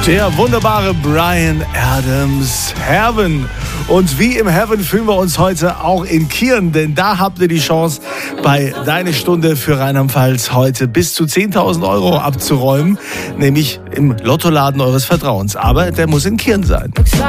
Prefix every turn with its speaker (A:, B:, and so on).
A: Der wunderbare Bryan Adams, Heaven. Und wie im Heaven fühlen wir uns heute auch in Kirn, denn da habt ihr die Chance, bei Deine Stunde für Rheinland-Pfalz heute bis zu 10.000 Euro abzuräumen, nämlich im Lottoladen eures Vertrauens. Aber der muss in Kirn sein.